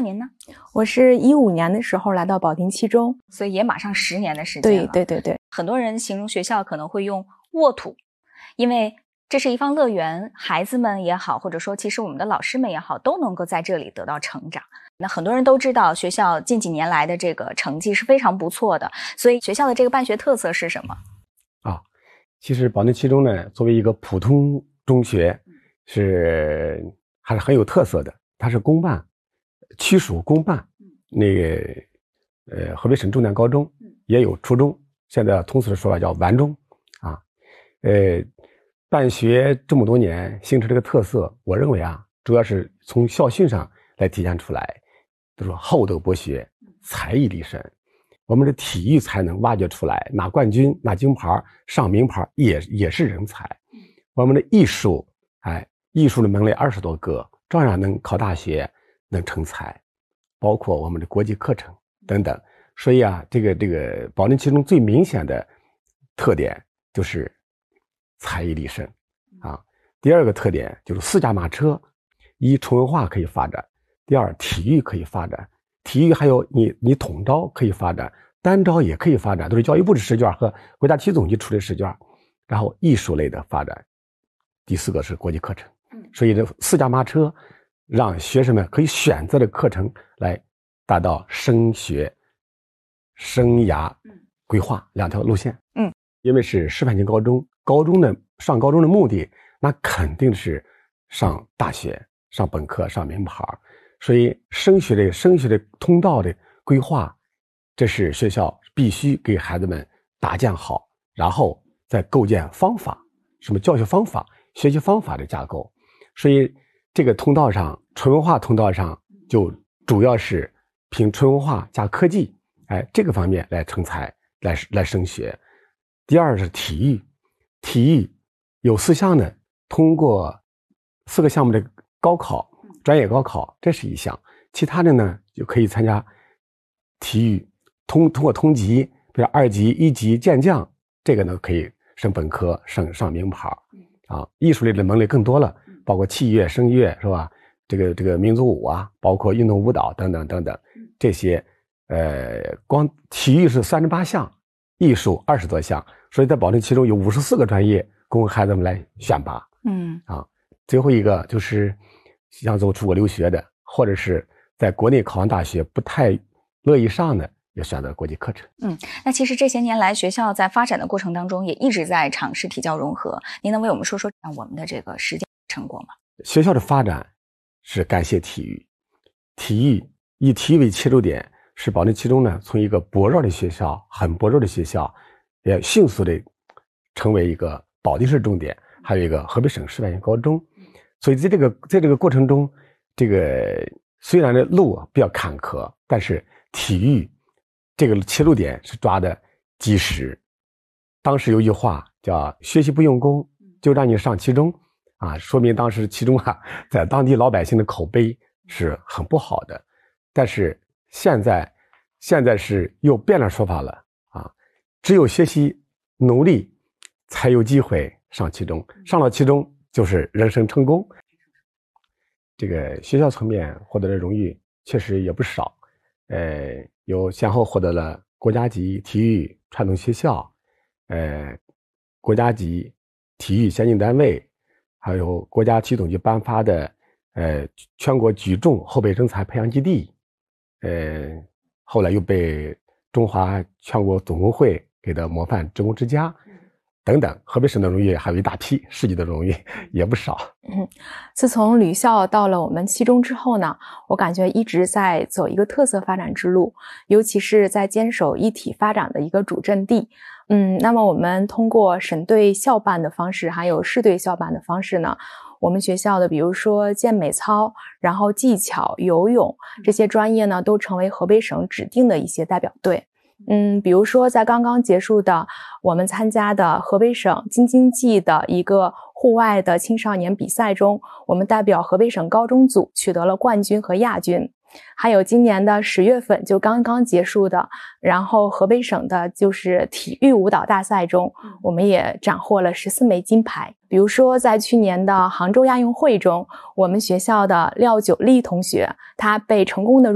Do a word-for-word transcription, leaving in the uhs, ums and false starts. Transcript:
您呢？ 我是一五年的时候来到保定七中， 所以也马上十年的时间了。 对对对对， 很多人形容学校可能会用沃土，因为这是一方乐园，孩子们也好，或者说其实我们的老师们也好，都能够在这里得到成长。那很多人都知道学校近几年来的这个成绩是非常不错的，所以学校的这个办学特色是什么？ 啊，其实保定七中呢，作为一个普通中学，是还是很有特色的。它是公办，区属公办。那个呃，河北省重点高中也有初中，现在通俗的说法叫完中啊。呃，办学这么多年形成这个特色，我认为啊，主要是从校训上来体现出来，都说厚德博学，才艺立身。我们的体育才能挖掘出来，拿冠军、拿金牌、上名牌也也是人才。我们的艺术，哎，艺术的门类二十多个，照样能考大学，能成才，包括我们的国际课程等等。所以啊，这个这个保定七中最明显的特点就是才艺立身啊。第二个特点就是四驾马车，一纯文化可以发展，第二体育可以发展。体育还有你你统招可以发展，单招也可以发展，都是教育部的试卷和国家体育总局出的试卷。然后艺术类的发展，第四个是国际课程。所以这四驾马车让学生们可以选择的课程来达到升学生涯规划两条路线。 嗯， 因为是师范型高中，高中的上高中的目的那肯定是上大学、上本科、上名牌。所以升学的升学的通道的规划，这是学校必须给孩子们搭建好，然后再构建方法，什么教学方法、学习方法的架构。所以这个通道上，纯文化通道上就主要是凭纯文化加科技，哎，这个方面来成才，来来升学。第二是体育，体育有四项呢，通过四个项目的高考。专业高考这是一项，其他的呢就可以参加体育，通通过通级，比如二级、一级、健将，这个呢可以升本科、升上名牌啊。艺术类的门类更多了，包括器乐、声乐是吧？这个这个民族舞啊，包括运动舞蹈等等等等，这些呃，光体育是三十八项，艺术二十多项，所以在保定七中有五十四个专业供孩子们来选拔。 嗯啊，最后一个就是想走出国留学的，或者是在国内考上大学不太乐意上的，也选择国际课程。 嗯，那其实这些年来学校在发展的过程当中也一直在尝试体教融合，您能为我们说说我们的这个实践成果吗？ 学校的发展是感谢体育，体育以体育为切入点，使保定七中呢从一个薄弱的学校，很薄弱的学校，也迅速的成为一个保定市重点，还有一个河北省师范型高中。所以在这个在这个过程中，这个虽然的路比较坎坷，但是体育这个切入点是抓的及时。当时有一句话叫学习不用功就让你上七中啊，说明当时七中啊在当地老百姓的口碑是很不好的。但是现在现在是又变了说法了啊，只有学习努力才有机会上七中，上了七中就是人生成功。这个学校层面获得的荣誉确实也不少，呃，有先后获得了国家级体育传统学校，呃，国家级体育先进单位，还有国家体育总局颁发的呃全国举重后备人才培养基地，呃，后来又被中华全国总工会给的模范职工之家。等等，河北省的荣誉还有一大批，市级的荣誉也不少。 嗯，自从旅校到了我们七中之后呢，我感觉一直在走一个特色发展之路，尤其是在坚守一体发展的一个主阵地。嗯，那么我们通过省对校办的方式，还有市对校办的方式呢，我们学校的比如说健美操，然后技巧、游泳这些专业呢，都成为河北省指定的一些代表队。嗯，比如说在刚刚结束的我们参加的河北省京津冀的一个户外的青少年比赛中，我们代表河北省高中组取得了冠军和亚军。还有今年的十月份就刚刚结束的，然后河北省的就是体育舞蹈大赛中，我们也斩获了十四枚金牌。比如说在去年的杭州亚运会中，我们学校的廖九丽同学，她被成功的